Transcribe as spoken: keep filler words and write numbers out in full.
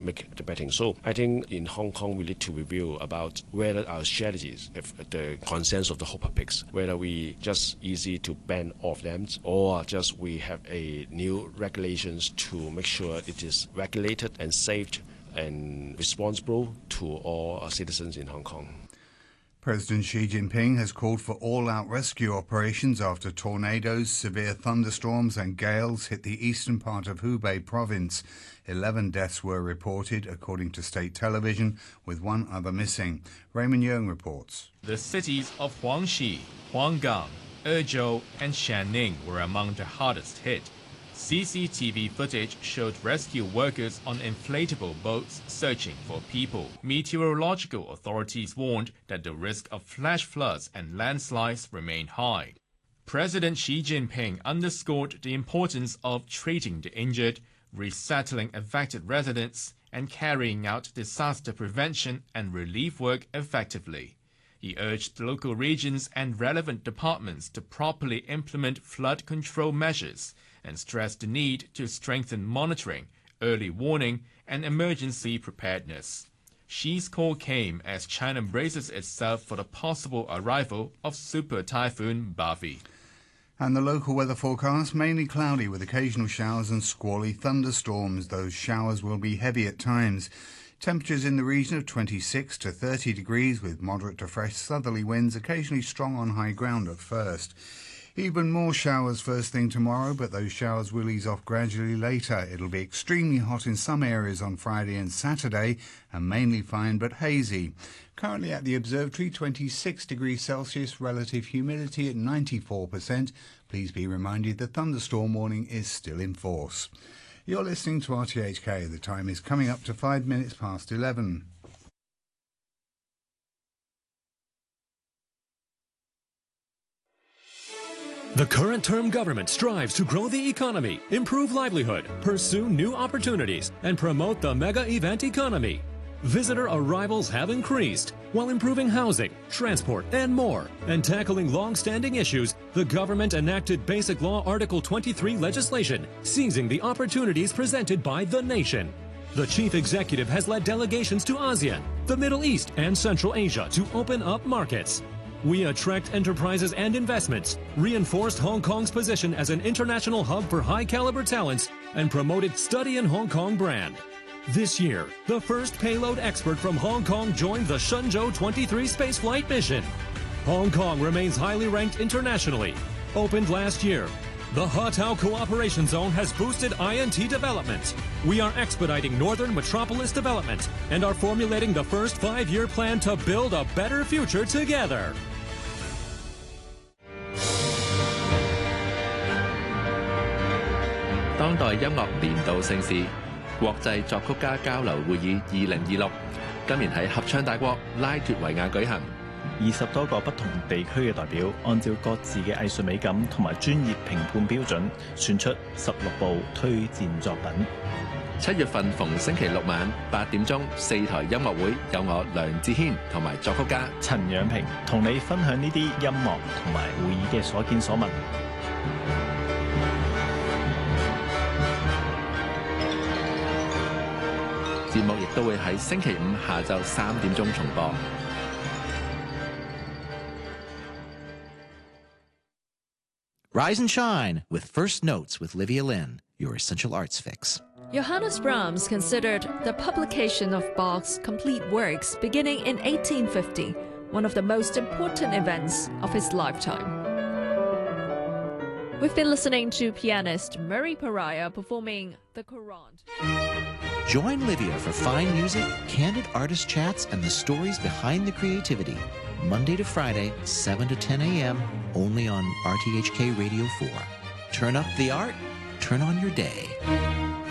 make the betting. So I think in Hong Kong we need to review about whether our strategies, if the consensus of the whole public, whether we just easy to ban all of them or just we have a new regulations to make sure it is regulated and safe and responsible to all our citizens in Hong Kong. President Xi Jinping has called for all-out rescue operations after tornadoes, severe thunderstorms and gales hit the eastern part of Hubei province. Eleven deaths were reported, according to state television, with one other missing. Raymond Yeung reports. The cities of Huangxi, Huanggang, Ezhou and Shanning were among the hardest hit. C C T V footage showed rescue workers on inflatable boats searching for people. Meteorological authorities warned that the risk of flash floods and landslides remain high. President Xi Jinping underscored the importance of treating the injured, resettling affected residents, and carrying out disaster prevention and relief work effectively. He urged local regions and relevant departments to properly implement flood control measures and stressed the need to strengthen monitoring, early warning, and emergency preparedness. Xi's call came as China braces itself for the possible arrival of Super Typhoon Bavi. And the local weather forecast, mainly cloudy with occasional showers and squally thunderstorms. Those showers will be heavy at times. Temperatures in the region of twenty-six to thirty degrees with moderate to fresh southerly winds, occasionally strong on high ground at first. Even more showers first thing tomorrow, but those showers will ease off gradually later. It'll be extremely hot in some areas on Friday and Saturday, and mainly fine but hazy. Currently at the observatory, twenty-six degrees Celsius, relative humidity at ninety-four percent. Please be reminded the thunderstorm warning is still in force. You're listening to R T H K. The time is coming up to five minutes past eleven. The current term government strives to grow the economy, improve livelihood, pursue new opportunities, and promote the mega event economy. Visitor arrivals have increased while improving housing, transport, and more. And tackling long-standing issues, the government enacted Basic Law Article twenty-three legislation, seizing the opportunities presented by the nation. The chief executive has led delegations to ASEAN, the Middle East, and Central Asia to open up markets. We attract enterprises and investments, reinforced Hong Kong's position as an international hub for high-caliber talents, and promoted Study in Hong Kong brand. This year, the first payload expert from Hong Kong joined the Shenzhou twenty-three spaceflight mission. Hong Kong remains highly ranked internationally. Opened last year, the Hatao Cooperation Zone has boosted I N T development. We are expediting Northern Metropolis development and are formulating the first five-year plan to build a better future together. 當代音樂年度盛事國際作曲家交流會議二零二六，今年喺合唱大國拉脱維亞舉行。 二十多個不同地區嘅代表，按照各自嘅藝術美感同埋專業評判標準，選出十六部推薦作品。 七月份逢星期六晚八點鐘，四台音樂會有我梁志軒同埋作曲家陳養平同你分享呢啲音樂同埋會議嘅所見所聞。 節目亦都會喺星期五下晝三點鐘重播。 Rise and shine with First Notes with Livia Lynn, your essential arts fix. Johannes Brahms considered the publication of Bach's complete works beginning in eighteen fifty one of the most important events of his lifetime. We've been listening to pianist Murray Pariah performing the Courant. Join Livia for fine music, candid artist chats, and the stories behind the creativity. Monday to Friday, seven to ten a m, only on R T H K Radio four. Turn up the art, turn on your day.